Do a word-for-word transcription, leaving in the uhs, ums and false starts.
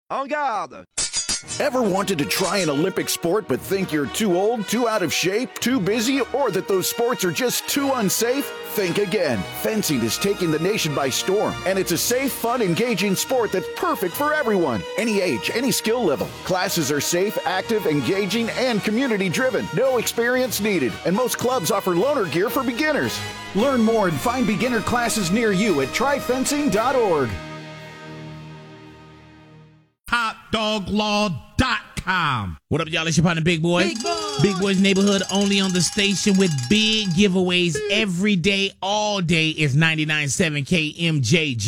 En garde! Ever wanted to try an Olympic sport but think you're too old, too out of shape, too busy, or that those sports are just too unsafe? Think again. Fencing is taking the nation by storm, and it's a safe, fun, engaging sport that's perfect for everyone. Any age, any skill level. Classes are safe, active, engaging, and community-driven. No experience needed, and most clubs offer loaner gear for beginners. Learn more and find beginner classes near you at try fencing dot org. hot dog law dot com. What up, y'all? It's your partner, Big Boy. Big Boy. Big Boy's Neighborhood, only on the station with big giveaways every day, all day. Is ninety-nine point seven K M J J.